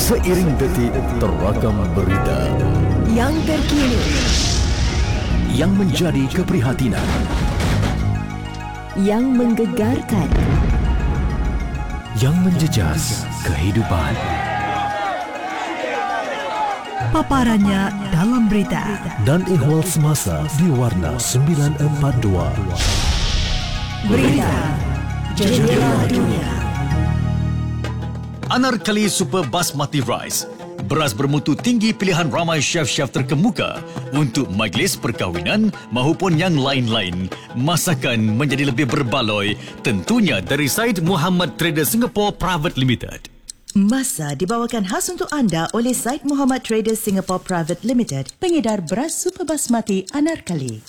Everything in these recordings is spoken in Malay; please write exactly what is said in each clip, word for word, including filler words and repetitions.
Seiring detik terakam berita yang terkini, yang menjadi keprihatinan, yang menggegarkan, yang menjejas kehidupan. Paparannya dalam berita Dan ihwal semasa di Warna sembilan empat dua. Berita Jendela Dunia. Anarkali Super Basmati Rice, beras bermutu tinggi pilihan ramai chef-chef terkemuka untuk majlis perkahwinan maupun yang lain-lain. Masakan menjadi lebih berbaloi, tentunya dari Syed Muhammad Traders Singapore Private Limited. Masa dibawakan khas untuk anda oleh Syed Muhammad Traders Singapore Private Limited, pengedar beras Super Basmati Anarkali.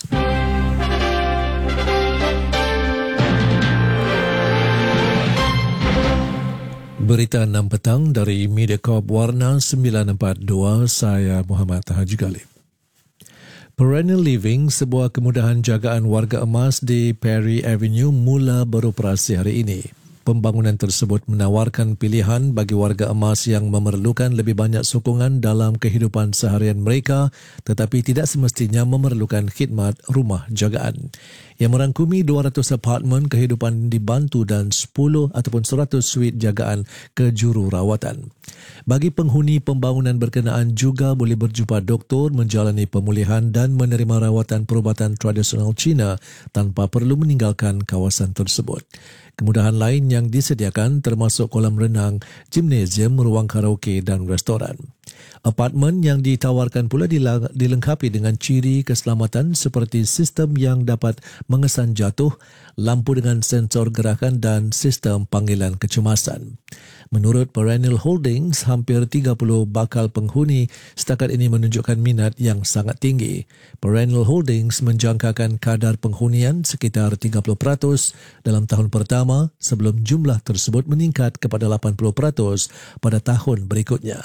Berita enam petang dari Mediacorp Warna sembilan empat dua, saya Muhammad Haji Galib. Perennial Living, sebuah kemudahan jagaan warga emas di Perry Avenue, mula beroperasi hari ini. Pembangunan tersebut menawarkan pilihan bagi warga emas yang memerlukan lebih banyak sokongan dalam kehidupan seharian mereka tetapi tidak semestinya memerlukan khidmat rumah jagaan. Ia merangkumi dua ratus apartmen kehidupan dibantu dan sepuluh ataupun seratus suite jagaan kejururawatan. Bagi penghuni, pembangunan berkenaan juga boleh berjumpa doktor, menjalani pemulihan dan menerima rawatan perubatan tradisional Cina tanpa perlu meninggalkan kawasan tersebut. Kemudahan lain yang disediakan termasuk kolam renang, gimnasium, ruang karaoke dan restoran. Apartmen yang ditawarkan pula dilengkapi dengan ciri keselamatan seperti sistem yang dapat mengesan jatuh, lampu dengan sensor gerakan dan sistem panggilan kecemasan. Menurut Perennial Holdings, hampir tiga puluh bakal penghuni setakat ini menunjukkan minat yang sangat tinggi. Perennial Holdings menjangkakan kadar penghunian sekitar tiga puluh peratus dalam tahun pertama sebelum jumlah tersebut meningkat kepada lapan puluh peratus pada tahun berikutnya.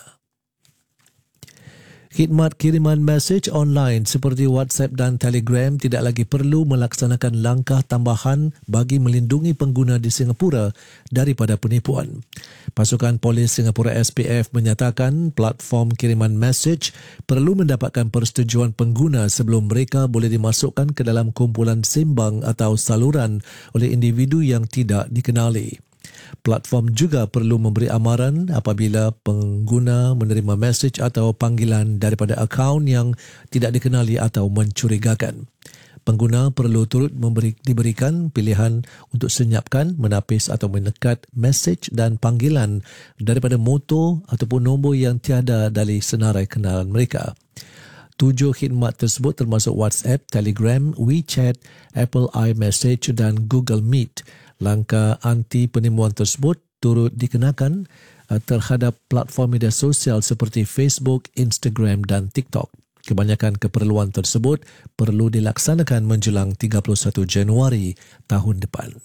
Khidmat kiriman mesej online seperti WhatsApp dan Telegram tidak lagi perlu melaksanakan langkah tambahan bagi melindungi pengguna di Singapura daripada penipuan. Pasukan Polis Singapura S P F menyatakan platform kiriman mesej perlu mendapatkan persetujuan pengguna sebelum mereka boleh dimasukkan ke dalam kumpulan sembang atau saluran oleh individu yang tidak dikenali. Platform juga perlu memberi amaran apabila pengguna menerima mesej atau panggilan daripada akaun yang tidak dikenali atau mencurigakan. Pengguna perlu turut memberi, diberikan pilihan untuk senyapkan, menapis atau menekat mesej dan panggilan daripada motor ataupun nombor yang tiada dari senarai kenalan mereka. Tujuh khidmat tersebut termasuk WhatsApp, Telegram, WeChat, Apple iMessage dan Google Meet. Langkah anti penipuan tersebut turut dikenakan terhadap platform media sosial seperti Facebook, Instagram dan TikTok. Kebanyakan keperluan tersebut perlu dilaksanakan menjelang tiga puluh satu Januari tahun depan.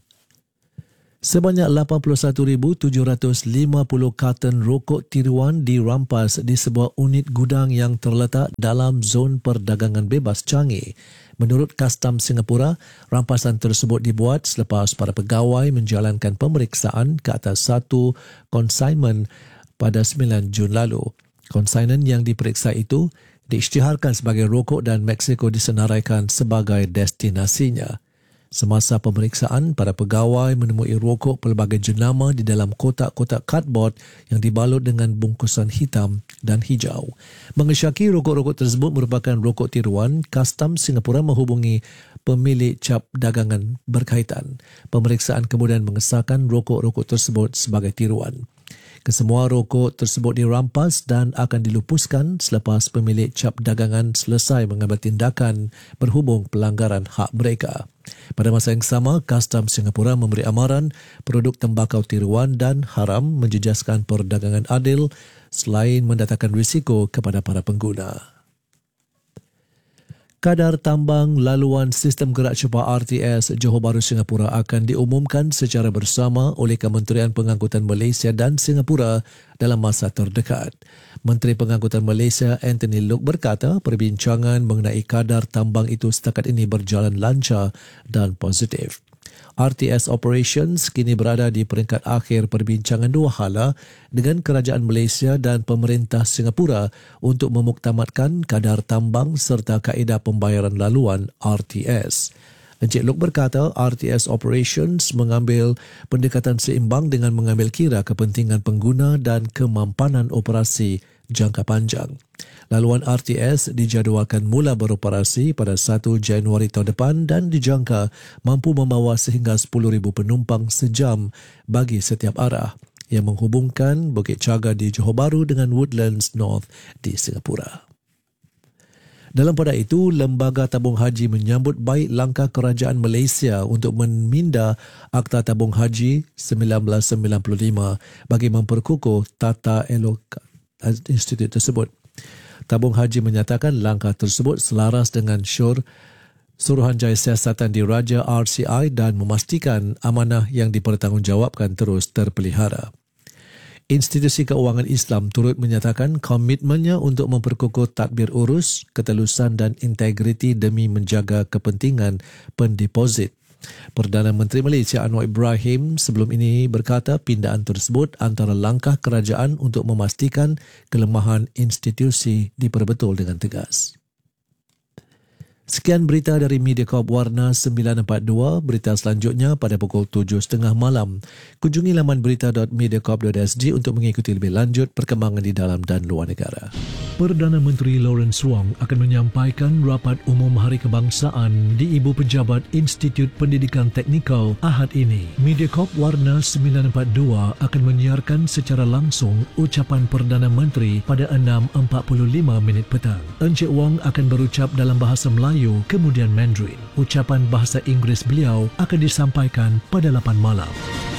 Sebanyak lapan puluh satu ribu tujuh ratus lima puluh karton rokok tiruan dirampas di sebuah unit gudang yang terletak dalam zon perdagangan bebas Changi. Menurut Kastam Singapura, rampasan tersebut dibuat selepas para pegawai menjalankan pemeriksaan ke atas satu konsignmen pada sembilan Jun lalu. Konsignen yang diperiksa itu diisytiharkan sebagai rokok dan Mexico disenaraikan sebagai destinasinya. Semasa pemeriksaan, para pegawai menemui rokok pelbagai jenama di dalam kotak-kotak cardboard yang dibalut dengan bungkusan hitam dan hijau. Mengesyaki rokok-rokok tersebut merupakan rokok tiruan, Kastam Singapura menghubungi pemilik cap dagangan berkaitan. Pemeriksaan kemudian mengesahkan rokok-rokok tersebut sebagai tiruan. Kesemua rokok tersebut dirampas dan akan dilupuskan selepas pemilik cap dagangan selesai mengambil tindakan berhubung pelanggaran hak mereka. Pada masa yang sama, Kastam Singapura memberi amaran produk tembakau tiruan dan haram menjejaskan perdagangan adil selain mendatangkan risiko kepada para pengguna. Kadar tambang laluan sistem gerak cepat R T S Johor Bahru Singapura akan diumumkan secara bersama oleh Kementerian Pengangkutan Malaysia dan Singapura dalam masa terdekat. Menteri Pengangkutan Malaysia Anthony Loke berkata perbincangan mengenai kadar tambang itu setakat ini berjalan lancar dan positif. R T S Operations kini berada di peringkat akhir perbincangan dua hala dengan kerajaan Malaysia dan pemerintah Singapura untuk memuktamadkan kadar tambang serta kaedah pembayaran laluan R T S. Encik Lok berkata R T S Operations mengambil pendekatan seimbang dengan mengambil kira kepentingan pengguna dan kemampanan operasi jangka panjang. Laluan R T S dijadualkan mula beroperasi pada satu Januari tahun depan dan dijangka mampu membawa sehingga sepuluh ribu penumpang sejam bagi setiap arah yang menghubungkan Bukit Chaga di Johor Bahru dengan Woodlands North di Singapura. Dalam pada itu, Lembaga Tabung Haji menyambut baik langkah kerajaan Malaysia untuk meminda Akta Tabung Haji seribu sembilan ratus sembilan puluh lima bagi memperkukuh tata elok institut tersebut. Tabung Haji menyatakan langkah tersebut selaras dengan syur Suruhanjaya Siasatan Diraja R C I dan memastikan amanah yang dipertanggungjawabkan terus terpelihara. Institusi Keuangan Islam turut menyatakan komitmennya untuk memperkukuh tadbir urus, ketelusan dan integriti demi menjaga kepentingan pendeposit. Perdana Menteri Malaysia Anwar Ibrahim sebelum ini berkata pindaan tersebut antara langkah kerajaan untuk memastikan kelemahan institusi diperbetul dengan tegas. Sekian berita dari Mediacorp Warna sembilan empat dua. Berita selanjutnya pada pukul tujuh tiga puluh malam. Kunjungi laman berita dot mediacorp dot s g untuk mengikuti lebih lanjut perkembangan di dalam dan luar negara. Perdana Menteri Lawrence Wong akan menyampaikan rapat umum Hari Kebangsaan di Ibu Pejabat Institut Pendidikan Teknikal Ahad ini. Mediacorp Warna sembilan empat dua akan menyiarkan secara langsung ucapan Perdana Menteri pada enam empat puluh lima minit petang. Encik Wong akan berucap dalam bahasa Melayu kemudian Mandarin. Ucapan bahasa Inggeris beliau akan disampaikan pada lapan malam.